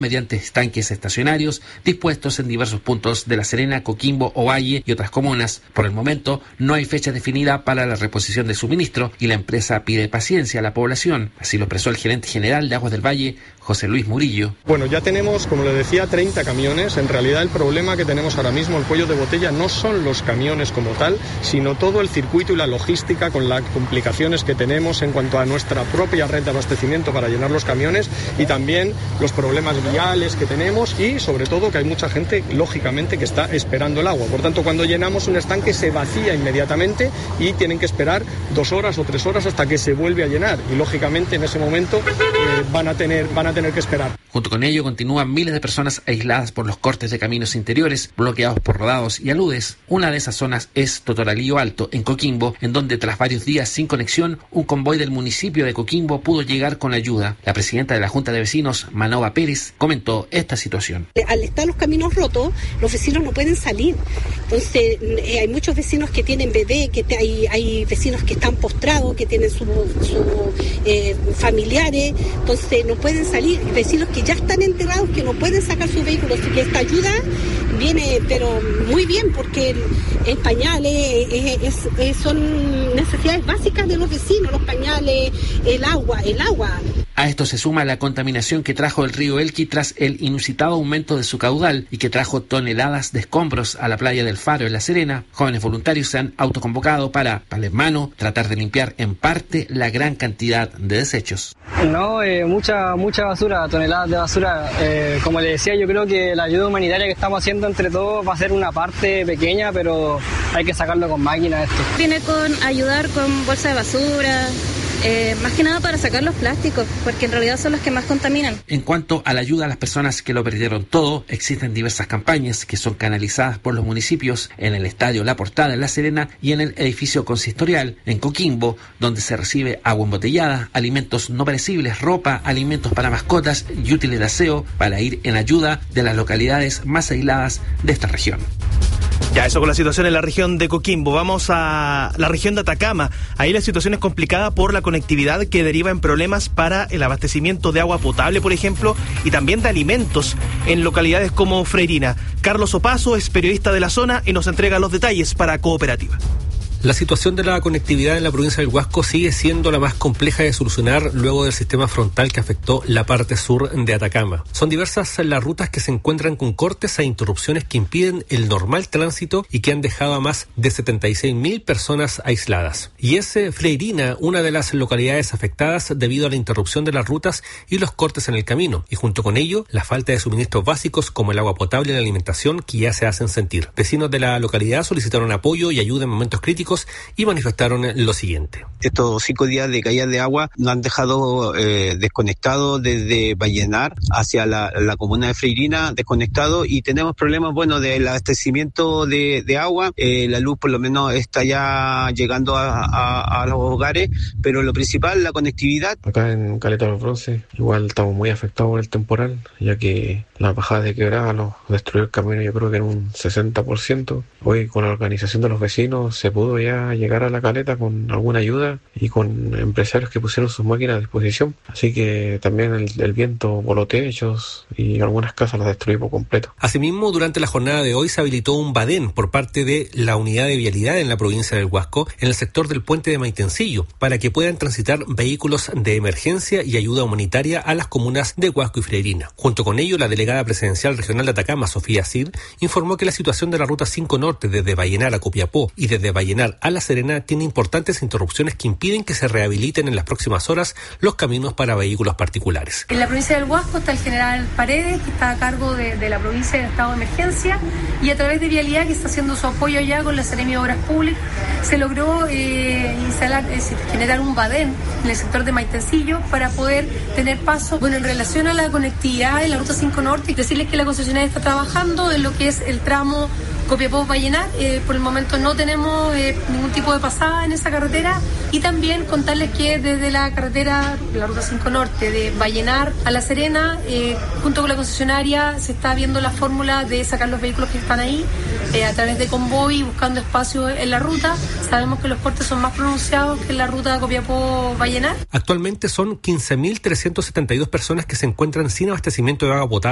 mediante estanques estacionarios dispuestos en diversos puntos de La Serena, Coquimbo, Ovalle y otras comunas. Por el momento, no hay fecha definida para la reposición del suministro y la empresa pide paciencia a la población. Así lo expresó el gerente general de Aguas del Valle, José Luis Murillo. Bueno, ya tenemos, como le decía, 30 camiones. En realidad el problema que tenemos ahora mismo, el cuello de botella, no son los camiones como tal, sino todo el circuito y la logística con las complicaciones que tenemos en cuanto a nuestra propia red de abastecimiento para llenar los camiones y también los problemas viales que tenemos y sobre todo que hay mucha gente, lógicamente, que está esperando el agua. Por tanto, cuando llenamos un estanque se vacía inmediatamente y tienen que esperar 2 horas o 3 horas hasta que se vuelve a llenar y lógicamente en ese momento van a tener que esperar. Junto con ello continúan miles de personas aisladas por los cortes de caminos interiores, bloqueados por rodados y aludes. Una de esas zonas es Totoralillo Alto, en Coquimbo, en donde tras varios días sin conexión, un convoy del municipio de Coquimbo pudo llegar con ayuda. La presidenta de la Junta de Vecinos, Manova Pérez, comentó esta situación. Al estar los caminos rotos, los vecinos no pueden salir. Entonces, hay muchos vecinos que tienen bebé, que hay vecinos que están postrados, que tienen sus familiares, entonces no pueden salir. Vecinos que ya están enterrados, que no pueden sacar sus vehículos, y que esta ayuda viene, pero muy bien, porque en pañales son necesidades básicas de los vecinos, los pañales, el agua. A esto se suma la contaminación que trajo el río Elqui tras el inusitado aumento de su caudal y que trajo toneladas de escombros a la playa del Faro en La Serena. Jóvenes voluntarios se han autoconvocado para mano tratar de limpiar en parte la gran cantidad de desechos. No, mucha basura, toneladas de basura. Como le decía, yo creo que la ayuda humanitaria que estamos haciendo entre todos va a ser una parte pequeña, pero hay que sacarlo con máquinas esto. Viene con ayudar con bolsa de basura, más que nada para sacar los plásticos, porque en realidad son los que más contaminan. En cuanto a la ayuda a las personas que lo perdieron todo, existen diversas campañas que son canalizadas por los municipios en el Estadio La Portada en La Serena y en el edificio consistorial en Coquimbo, donde se recibe agua embotellada, alimentos no perecibles, ropa, alimentos para mascotas y útiles de aseo para ir en ayuda de las localidades más aisladas de esta región. Ya, eso con la situación en la región de Coquimbo. Vamos a la región de Atacama. Ahí la situación es complicada por la conectividad que deriva en problemas para el abastecimiento de agua potable, por ejemplo, y también de alimentos en localidades como Freirina. Carlos Opaso es periodista de la zona y nos entrega los detalles para Cooperativa. La situación de la conectividad en la provincia del Huasco sigue siendo la más compleja de solucionar luego del sistema frontal que afectó la parte sur de Atacama. Son diversas las rutas que se encuentran con cortes e interrupciones que impiden el normal tránsito y que han dejado a más de 76.000 personas aisladas. Y es Freirina una de las localidades afectadas debido a la interrupción de las rutas y los cortes en el camino, y junto con ello la falta de suministros básicos como el agua potable y la alimentación que ya se hacen sentir. Vecinos de la localidad solicitaron apoyo y ayuda en momentos críticos y manifestaron lo siguiente. Estos 5 días de caída de agua nos han dejado desconectados desde Vallenar hacia la comuna de Freirina, desconectados, y tenemos problemas, del abastecimiento de agua. La luz por lo menos está ya llegando a los hogares, pero lo principal, la conectividad. Acá en Caleta de los Bronces igual estamos muy afectados por el temporal, ya que las bajadas de quebrada nos destruyó el camino, yo creo que en un 60%. Hoy con la organización de los vecinos se pudo ya llegar a la caleta con alguna ayuda y con empresarios que pusieron sus máquinas a disposición. Así que también el viento voló techos y algunas casas las destruyó por completo. Asimismo, durante la jornada de hoy se habilitó un badén por parte de la Unidad de Vialidad en la provincia del Huasco, en el sector del puente de Maitencillo, para que puedan transitar vehículos de emergencia y ayuda humanitaria a las comunas de Huasco y Freirina. Junto con ello, la delegada presidencial regional de Atacama, Sofía Cid, informó que la situación de la ruta 5 Norte desde Vallenar a Copiapó y desde Vallenar a La Serena tiene importantes interrupciones que impiden que se rehabiliten en las próximas horas los caminos para vehículos particulares. En la provincia del Huasco está el general Paredes, que está a cargo de la provincia en estado de emergencia, y a través de Vialidad, que está haciendo su apoyo allá con la Seremi de Obras Públicas, se logró generar un badén en el sector de Maitencillo para poder tener paso. Bueno, en relación a la conectividad en la ruta 5 Norte, decirles que la concesionaria está trabajando en lo que es el tramo Copiapó-Vallenar. Por el momento no tenemos ningún tipo de pasada en esa carretera, y también contarles que desde la carretera, la ruta 5 Norte, de Vallenar a La Serena, junto con la concesionaria se está viendo la fórmula de sacar los vehículos que están ahí a través de convoy, buscando espacio en la ruta. Sabemos que los cortes son más pronunciados que en la ruta Copiapó-Vallenar. Actualmente son 15.372 personas que se encuentran sin abastecimiento de agua potable